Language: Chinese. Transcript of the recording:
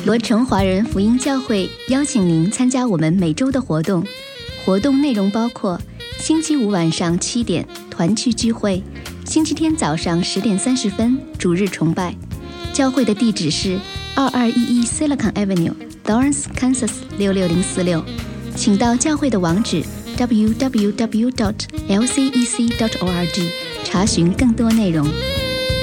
罗城华人福音教会邀请您参加我们每周的活动。活动内容包括星期五晚上7点团区聚会，星期天早上10点30分主日崇拜。教会的地址是2211 Silicon Avenue、Lawrence, Kansas 66046。请到教会的网址 www.lcec.org 查询更多内容。